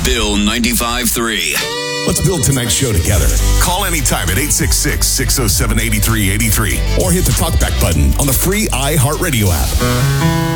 Bill 95.3. Let's build tonight's show together. Call anytime at 866-607-8383 or hit the talkback button on the free iHeartRadio app.